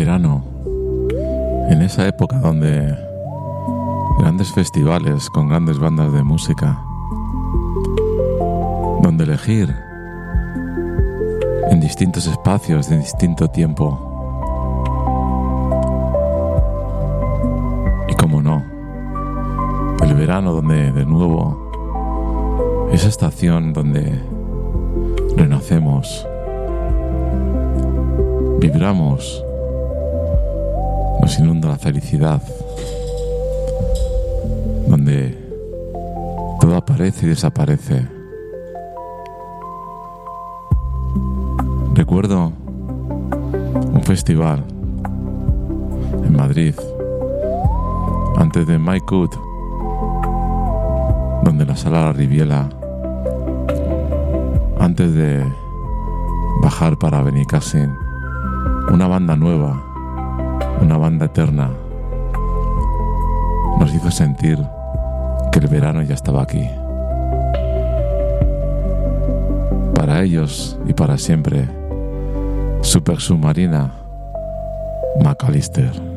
verano, en esa época donde grandes festivales con grandes bandas de música, donde elegir en distintos espacios de distinto tiempo, y como no, el verano donde de nuevo esa estación donde renacemos, vibramos, nos inunda la felicidad, donde todo aparece y desaparece. Recuerdo un festival en Madrid, antes de My Good, donde la sala La Riviera, antes de bajar para Benicàssim, una banda nueva, una banda eterna, nos hizo sentir que el verano ya estaba aquí. Para ellos y para siempre, Super Submarina, McAllister.